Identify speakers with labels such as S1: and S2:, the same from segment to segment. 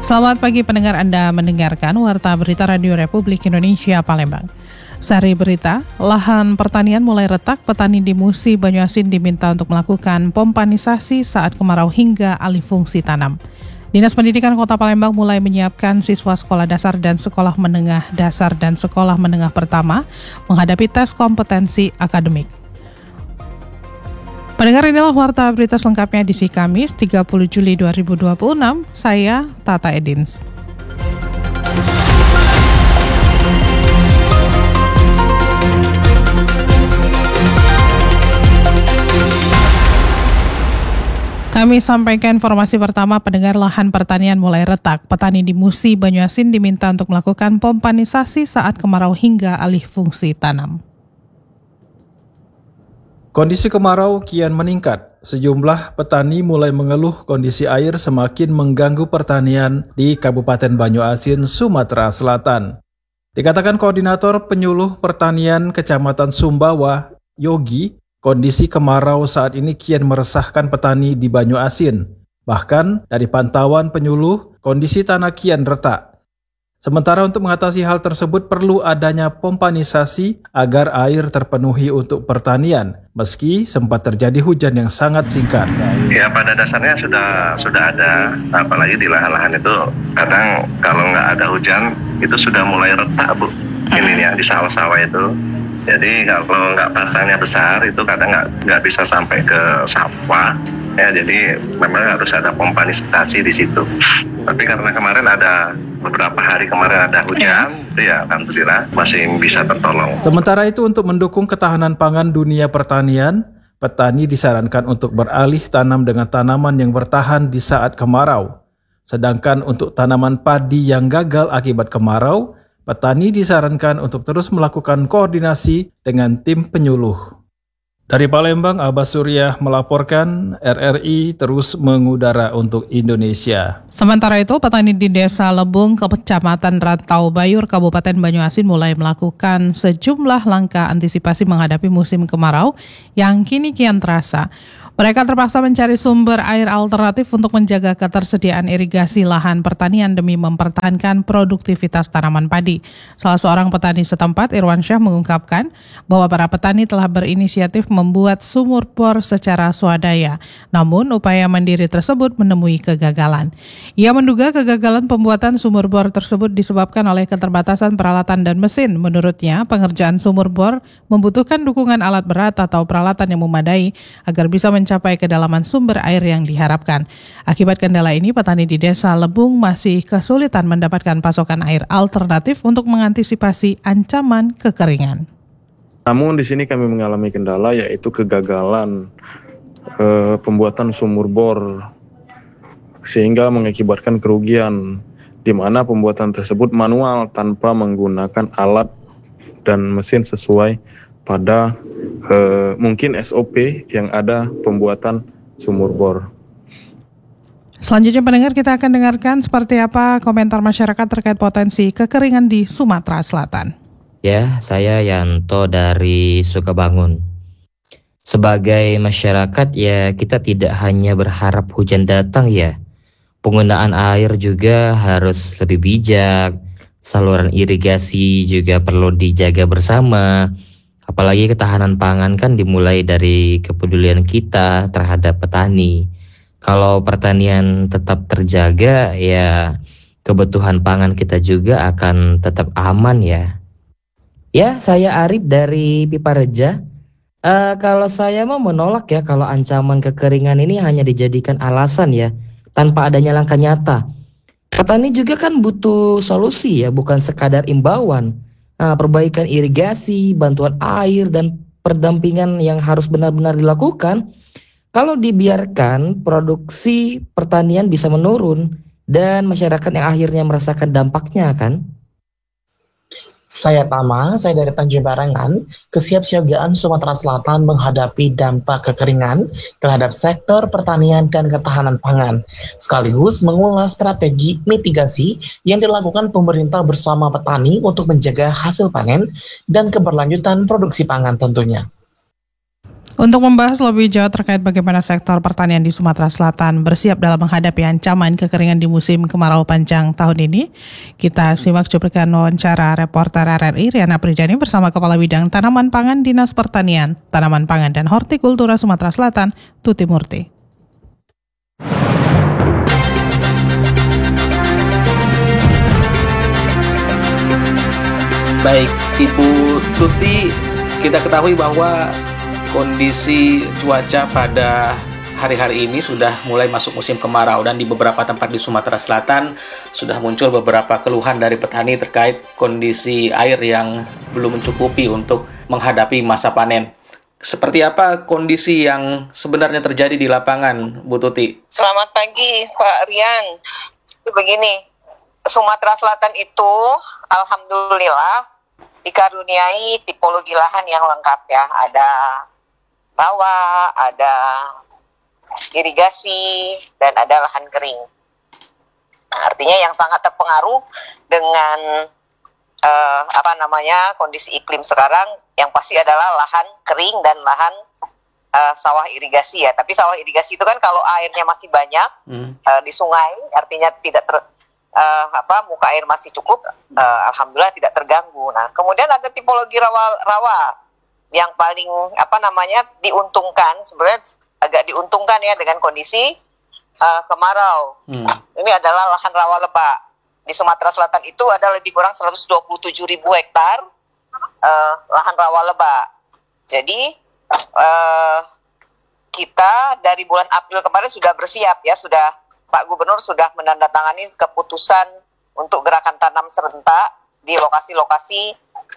S1: Selamat pagi pendengar, Anda mendengarkan Warta Berita Radio Republik Indonesia Palembang. Sari berita, lahan pertanian mulai retak, petani di Musi Banyuasin diminta untuk melakukan pompanisasi saat kemarau hingga alih fungsi tanam. Dinas Pendidikan Kota Palembang mulai menyiapkan siswa sekolah dasar dan sekolah menengah dasar dan sekolah menengah pertama menghadapi tes kompetensi akademik. Pendengar, inilah Warta Berita selengkapnya edisi Kamis 30 Juli 2026. Saya Tata Edins. Kami sampaikan informasi pertama, pendengar, lahan pertanian mulai retak. Petani di Musi Banyuasin diminta untuk melakukan pompanisasi saat kemarau hingga alih fungsi tanam.
S2: Kondisi kemarau kian meningkat. Sejumlah petani mulai mengeluh kondisi air semakin mengganggu pertanian di Kabupaten Banyuasin, Sumatera Selatan. Dikatakan Koordinator Penyuluh Pertanian Kecamatan Sumbawa, Yogi, kondisi kemarau saat ini kian meresahkan petani di Banyuasin. Bahkan dari pantauan penyuluh, kondisi tanah kian retak. Sementara untuk mengatasi hal tersebut perlu adanya pompanisasi agar air terpenuhi untuk pertanian, meski sempat terjadi hujan yang sangat singkat.
S3: Ya, pada dasarnya sudah ada, apalagi di lahan-lahan itu kadang kalau nggak ada hujan itu sudah mulai retak, Bu. Ini ya di sawah-sawah itu. Jadi kalau nggak pasangnya besar itu kadang nggak bisa sampai ke sawah. Ya, jadi memang harus ada pompanisasi di situ. Tapi karena kemarin ada beberapa hari kemarin ada hujan, itu ya alhamdulillah masih bisa tertolong.
S2: Sementara itu untuk mendukung ketahanan pangan dunia pertanian, petani disarankan untuk beralih tanam dengan tanaman yang bertahan di saat kemarau. Sedangkan untuk tanaman padi yang gagal akibat kemarau, petani disarankan untuk terus melakukan koordinasi dengan tim penyuluh. Dari Palembang, Abbas Suryah melaporkan, RRI terus mengudara untuk Indonesia.
S1: Sementara itu, petani di Desa Lebung, Kecamatan Rantau Bayur, Kabupaten Banyuasin mulai melakukan sejumlah langkah antisipasi menghadapi musim kemarau yang kini kian terasa. Mereka terpaksa mencari sumber air alternatif untuk menjaga ketersediaan irigasi lahan pertanian demi mempertahankan produktivitas tanaman padi. Salah seorang petani setempat, Irwan Syah, mengungkapkan bahwa para petani telah berinisiatif membuat sumur bor secara swadaya. Namun, upaya mandiri tersebut menemui kegagalan. Ia menduga kegagalan pembuatan sumur bor tersebut disebabkan oleh keterbatasan peralatan dan mesin. Menurutnya, pengerjaan sumur bor membutuhkan dukungan alat berat atau peralatan yang memadai agar bisa mencapai kedalaman sumber air yang diharapkan. Akibat kendala ini, petani di Desa Lebung masih kesulitan mendapatkan pasokan air alternatif untuk mengantisipasi ancaman kekeringan.
S4: Namun di sini kami mengalami kendala, yaitu kegagalan pembuatan sumur bor sehingga mengakibatkan kerugian, di mana pembuatan tersebut manual tanpa menggunakan alat dan mesin sesuai pada mungkin SOP yang ada pembuatan sumur bor.
S1: Selanjutnya pendengar, kita akan dengarkan seperti apa komentar masyarakat terkait potensi kekeringan di Sumatera Selatan.
S5: Ya, saya Yanto dari Sukabangun. Sebagai masyarakat ya, kita tidak hanya berharap hujan datang ya. Penggunaan air juga harus lebih bijak. Saluran irigasi juga perlu dijaga bersama. Apalagi ketahanan pangan kan dimulai dari kepedulian kita terhadap petani. Kalau pertanian tetap terjaga, ya kebutuhan pangan kita juga akan tetap aman ya. Ya, saya Arif dari Pipareja. Kalau saya mau menolak ya kalau ancaman kekeringan ini hanya dijadikan alasan ya, tanpa adanya langkah nyata. Petani juga kan butuh solusi ya, bukan sekadar imbauan. Perbaikan irigasi, bantuan air, dan pendampingan yang harus benar-benar dilakukan. Kalau dibiarkan, produksi pertanian bisa menurun dan masyarakat yang akhirnya merasakan dampaknya kan.
S6: Saya Tama, saya dari Tanjung Barangan. Kesiapsiagaan Sumatera Selatan menghadapi dampak kekeringan terhadap sektor pertanian dan ketahanan pangan, sekaligus mengulas strategi mitigasi yang dilakukan pemerintah bersama petani untuk menjaga hasil panen dan keberlanjutan produksi pangan tentunya.
S1: Untuk membahas lebih jauh terkait bagaimana sektor pertanian di Sumatera Selatan bersiap dalam menghadapi ancaman kekeringan di musim kemarau panjang tahun ini, kita simak cuplikan wawancara reporter RRI Riana Prijani bersama Kepala Bidang Tanaman Pangan Dinas Pertanian, Tanaman Pangan dan Hortikultura Sumatera Selatan, Tuti Murti.
S7: Baik, Ibu Tuti, kita ketahui bahwa kondisi cuaca pada hari-hari ini sudah mulai masuk musim kemarau dan di beberapa tempat di Sumatera Selatan sudah muncul beberapa keluhan dari petani terkait kondisi air yang belum mencukupi untuk menghadapi masa panen. Seperti apa kondisi yang sebenarnya terjadi di lapangan, Bu Tuti?
S8: Selamat pagi, Pak Rian. Itu begini, Sumatera Selatan itu alhamdulillah dikaruniai tipologi lahan yang lengkap ya. Ada rawa, ada irigasi, dan ada lahan kering. Nah, artinya yang sangat terpengaruh dengan kondisi iklim sekarang yang pasti adalah lahan kering dan lahan sawah irigasi ya. Tapi sawah irigasi itu kan kalau airnya masih banyak di sungai, artinya tidak muka air masih cukup, alhamdulillah tidak terganggu. Nah, kemudian ada tipologi rawa yang paling diuntungkan, sebenarnya agak diuntungkan ya dengan kondisi kemarau. Ini adalah lahan rawa lebak. Di Sumatera Selatan itu ada lebih kurang 127.000 hektar lahan rawa lebak. Jadi kita dari bulan April kemarin sudah bersiap ya, Pak Gubernur sudah menandatangani keputusan untuk gerakan tanam serentak di lokasi-lokasi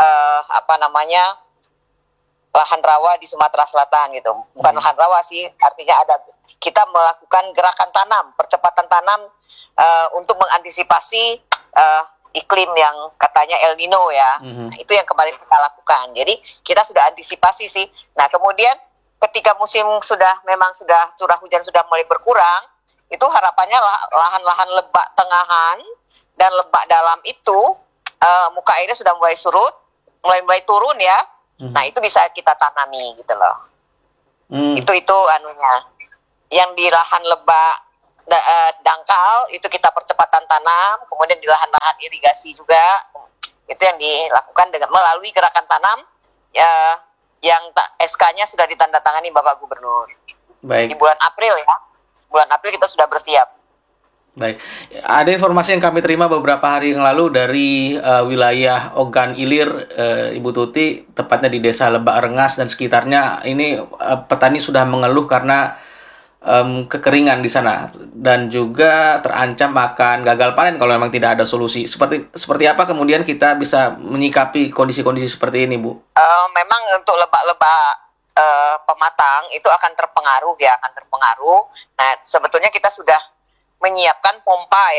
S8: lahan rawa di Sumatera Selatan gitu. Bukan lahan rawa sih, artinya kita melakukan gerakan tanam, percepatan tanam untuk mengantisipasi iklim yang katanya El Nino ya. Nah, itu yang kemarin kita lakukan. Jadi kita sudah antisipasi sih. Nah, kemudian ketika musim memang sudah curah hujan sudah mulai berkurang, itu harapannya lahan-lahan lebak tengahan dan lebak dalam itu muka airnya sudah mulai surut, mulai turun ya. Nah, itu bisa kita tanami gitu loh. Itu anunya. Yang di lahan lebak dangkal itu kita percepatan tanam, kemudian di lahan-lahan irigasi juga itu yang dilakukan dengan melalui gerakan tanam yang SK-nya sudah ditandatangani Bapak Gubernur.
S7: Baik.
S8: Di bulan April ya. Bulan April kita sudah bersiap.
S7: Baik, ada informasi yang kami terima beberapa hari yang lalu dari wilayah Ogan Ilir, Ibu Tuti, tepatnya di Desa Lebak Rengas dan sekitarnya. Ini petani sudah mengeluh karena kekeringan di sana dan juga terancam akan gagal panen kalau memang tidak ada solusi. Seperti apa kemudian kita bisa menyikapi kondisi-kondisi seperti ini, Bu?
S8: Memang untuk lebak-lebak pematang itu akan terpengaruh. Nah, sebetulnya kita sudah menyiapkan pompa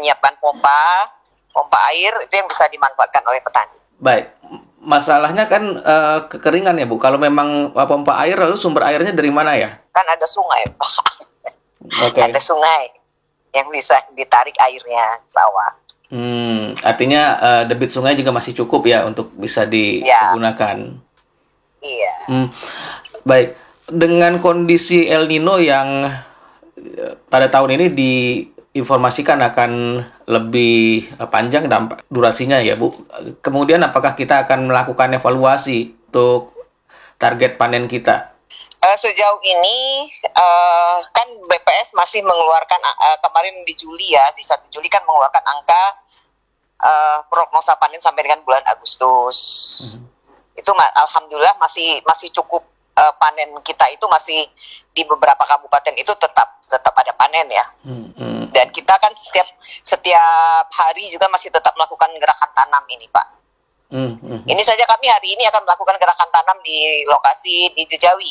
S8: air itu yang bisa dimanfaatkan oleh petani.
S7: Baik, masalahnya kan kekeringan ya, Bu. Kalau memang pompa air, lalu sumber airnya dari mana ya?
S8: Kan ada sungai, Pak.
S7: Okay.
S8: Ada sungai yang bisa ditarik airnya sawah.
S7: Artinya debit sungai juga masih cukup ya untuk bisa digunakan.
S8: Iya.
S7: Baik, dengan kondisi El Nino yang pada tahun ini diinformasikan akan lebih panjang dampak durasinya ya, Bu. Kemudian apakah kita akan melakukan evaluasi untuk target panen kita?
S8: Sejauh ini kan BPS masih mengeluarkan kemarin di Juli ya, di 1 Juli kan mengeluarkan angka prognosa panen sampai dengan bulan Agustus. Itu alhamdulillah masih cukup, panen kita itu masih di beberapa kabupaten itu tetap ada panen ya. Dan kita kan setiap hari juga masih tetap melakukan gerakan tanam ini, Pak. Ini saja kami hari ini akan melakukan gerakan tanam di lokasi di Jejawi.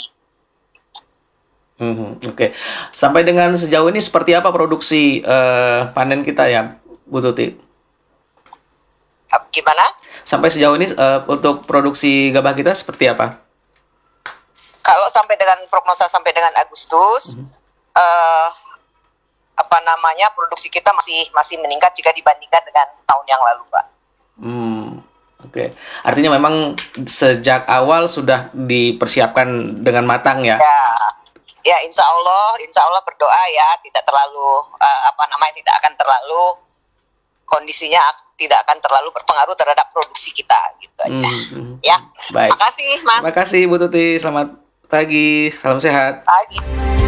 S7: Oke. Sampai dengan sejauh ini seperti apa produksi panen kita ya, Bu Tuti?
S8: Gimana?
S7: Sampai sejauh ini untuk produksi gabah kita seperti apa?
S8: Kalau sampai dengan prognosa sampai dengan Agustus, produksi kita masih meningkat jika dibandingkan dengan tahun yang lalu, Pak.
S7: Oke, artinya memang sejak awal sudah dipersiapkan dengan matang ya?
S8: Ya, insya Allah berdoa ya, tidak terlalu tidak akan terlalu kondisinya tidak akan terlalu berpengaruh terhadap produksi kita gitu aja. Ya.
S7: Baik.
S8: Makasih Mas.
S7: Makasih Bu Tuti, selamat pagi, salam sehat.
S8: Pagi.